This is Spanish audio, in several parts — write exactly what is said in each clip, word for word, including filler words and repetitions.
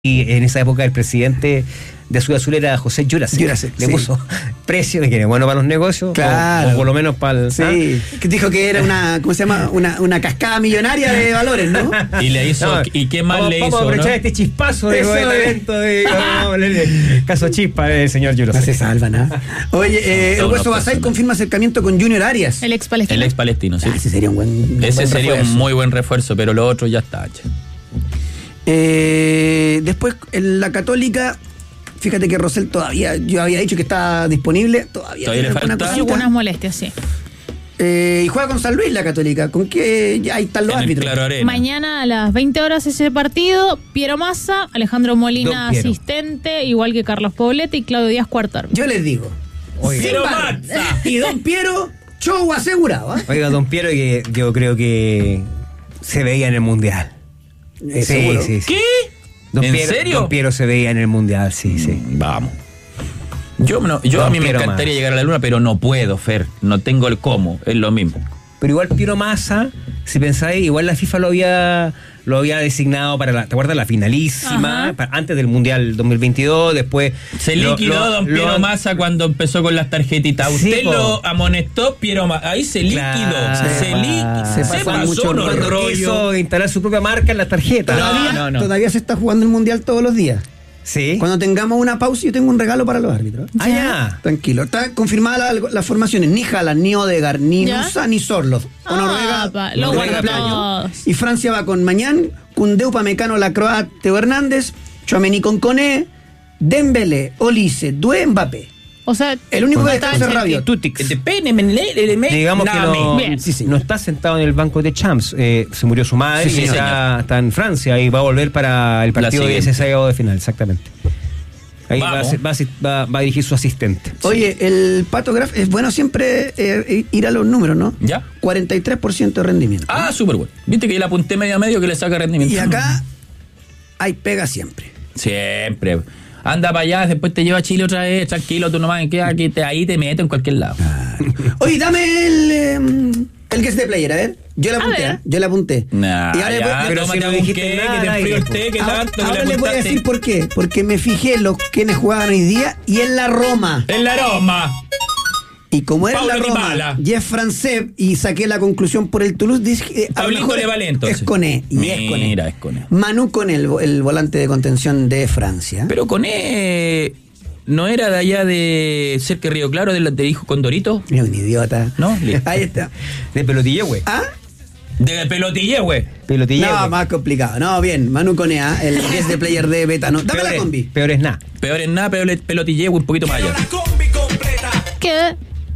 Y en esa época el presidente de Azul Azul era José Jurasek. Jurasek, Le sí. puso precio de que era bueno para los negocios. Claro. O, o por lo menos para el. Sí, ¿ah? que dijo que era una, ¿cómo se llama? Una, una cascada millonaria de valores, ¿no? Y le hizo, No, ¿y qué más vamos, le vamos hizo? a aprovechar ¿no? este chispazo de Eso de es. talento de, vamos a leerle caso chispa del señor No se Jurasek. salva nada. Oye, eh, el Todos Hueso los Basay personajes. confirma acercamiento con Junior Arias. El ex palestino. El ex palestino, sí. Ah, ese sería un buen, un Ese buen sería refuerzo. un muy buen refuerzo, pero lo otro ya está hecho. Eh, después, en la Católica, fíjate que Rosell todavía, yo había dicho que está disponible, todavía, Todavía tiene le alguna falta. cosita. Algunas molestias, sí. Eh, y juega con San Luis la Católica. ¿Con qué? Ya ahí están los En el árbitros. Claro Arena. Mañana a las veinte horas ese partido. Piero Massa, Alejandro Molina, Don Piero. asistente, igual que Carlos Poblete y Claudio Díaz, cuarto árbitro. Yo les digo. Oiga. sin Piero bar. Mazza. Y Don Piero, show asegurado. ¿eh? Oiga, don Piero, que yo creo que se veía en el Mundial. Eh, Sí, seguro. sí, sí. ¿Qué? Don ¿En Piero, serio? Don Piero se veía en el Mundial, sí, sí. Vamos. Yo, no, yo Don a mí me Piero encantaría más. llegar a la luna, pero no puedo, Fer. No tengo el cómo. Es lo mismo. Pero igual Piero Massa, si pensáis, igual la FIFA lo había lo había designado para la, ¿te acuerdas? La finalísima, Ajá. para- antes del Mundial dos mil veintidós, después... Se lo- liquidó lo- don lo- Piero Massa cuando empezó con las tarjetitas. Sí, Usted po. lo amonestó, Piero Massa. Ahí se liquidó. Claro. Se, li Se se, pasa pasó mucho unos rollo. rollos. Quiso instalar su propia marca en las tarjetas. No, Todavía, no, no. todavía se está jugando el Mundial todos los días. Sí. Cuando tengamos una pausa, yo tengo un regalo para los árbitros. Ah, ya. Tranquilo. Está confirmada la- las formaciones. Ni Haaland, ni Odegaard, ni ¿Ya? Nusa, ni Sorloth. Con Ah, Noruega, pa- lo Noruega guarda Plaño. todos. Y Francia va con Mañán, Koundé, Upamecano, Lacroix, Teo Hernández, Tchouaméni con Koné, Dembélé, Olise, Doué, Mbappé. O sea, El único que no descansa está es Chelsea. Rabiot. Tutix. Digamos Digamos que no, Bien. Sí, sí. no está sentado en el banco de Champs. Eh, se murió su madre Sí, sí, y está, está en Francia y va a volver para el partido de siguiente. ese sábado de final, exactamente. Ahí va a, Vamos. ser- va, a ser- va- va a dirigir su asistente. Oye, el Pato Graf, es bueno siempre eh, ir a los números, ¿no? ¿Ya? cuarenta y tres por ciento de rendimiento. Ah, súper bueno. Viste que yo le apunté medio a medio que le saca rendimiento. Y acá hay pega siempre. Siempre. Anda para allá, después te lleva a Chile otra vez, tranquilo, tú nomás, queda aquí, te, ahí te meto en cualquier lado. Oye, dame el, eh, el guest de player, a ver. Yo le apunté, ver. ¿eh? Yo le apunté. Nah, y ahora le ya, voy- pero tómate si no un dijiste qué, nada que te al enfrío aire, el té, que ahora tanto que ahora le les voy a apuntaste. decir por qué. Porque me fijé los quienes jugaban hoy día y en la Roma. En la Roma. Y como era en la Paulo Roma, Dybala. Jeff Francés, y saqué la conclusión por el Toulouse, dije, eh, a lo Pablito mejor le es- vale, entonces. es Koné. Y es Koné. Mira, es Koné. Manu Koné, el, el volante de contención de Francia. Pero Koné no era de allá de cerca de Río Claro, de, la- de hijo Condorito. Es un idiota. No, listo. Ahí está. De pelotilla, güey. ¿Ah? De Pelotille, güey. Pelotilla, No, güey. más complicado. No, bien. Manu Koné, ¿ah? el guest de player de Betano. Dame Peor la es- combi. Peor es nada. Peor en nada, peor es Pelotille, güey, un poquito más allá. ¿qué?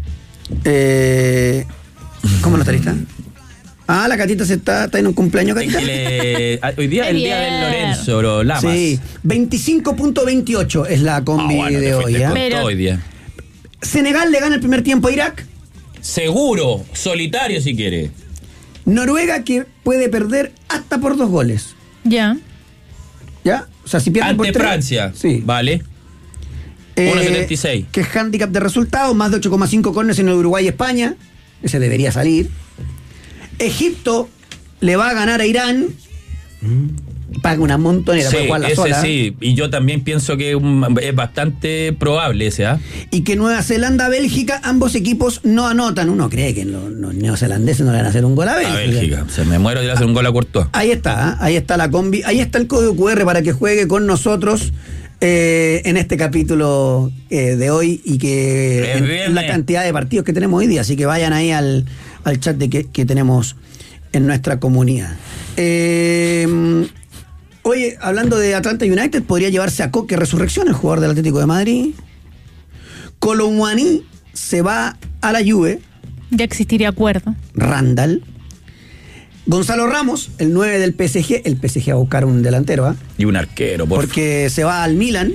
Eh, ¿Cómo no está lista? Ah, la Catita se está, está en un cumpleaños, Es Catita. que le- a- hoy día es Qué el día del bien. Lorenzo, lo Lamas. Sí, veinticinco punto veintiocho es la Ah, combi bueno, de te hoy. fuiste ¿ah? con Pero- todo hoy día. Senegal le gana el primer tiempo a Irak. Seguro, solitario si quiere. Noruega que puede perder hasta por dos goles. Ya. ¿Ya? O sea, si pierde por Ante tres. Francia. Sí. Vale. Eh, uno setenta y seis. Que es handicap de resultados, más de ocho coma cinco corners en el Uruguay y España. Ese debería salir. Egipto le va a ganar a Irán. Paga una montonera Sí, para jugar la ese sola. sí. Y yo también pienso que un- es bastante probable ese, ¿ah? Y que Nueva Zelanda, Bélgica, ambos equipos no anotan. Uno cree que los, los neozelandeses no le van a hacer un gol a A Bélgica. Bélgica. Se me muero de ir a hacer un gol a Courtois. Ahí está, ¿eh? Ahí está la combi, ahí está el código cu erre para que juegue con nosotros eh, en este capítulo eh, de hoy y que Es en viernes. la cantidad de partidos que tenemos hoy día, así que vayan ahí al, al chat de que, que tenemos en nuestra comunidad. Eh, oye, hablando de Atlanta United, podría llevarse a Coque Resurrección, el jugador del Atlético de Madrid. Colomwani se va a la Juve. Ya existiría acuerdo. Randall. Gonzalo Ramos, el nueve del P S G, el P S G va a buscar un delantero, ¿ah? Y un arquero, por Porque se va al Milan.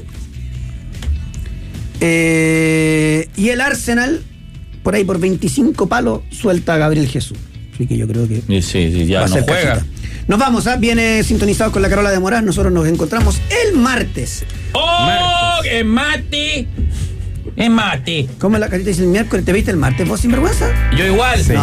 Eh, y el Arsenal, por ahí por veinticinco palos, suelta a Gabriel Jesús. Así que yo creo que Sí, sí, sí, ya va a no ser juega. cajita. Nos vamos, ¿ah? Viene sintonizado con la Carola de Morás. Nosotros nos encontramos el martes. ¡Oh! ¡Es Mati! ¡Es Mati! ¿Cómo la carita dice el miércoles? ¿Te viste el martes vos, sinvergüenza? Yo igual. Sí.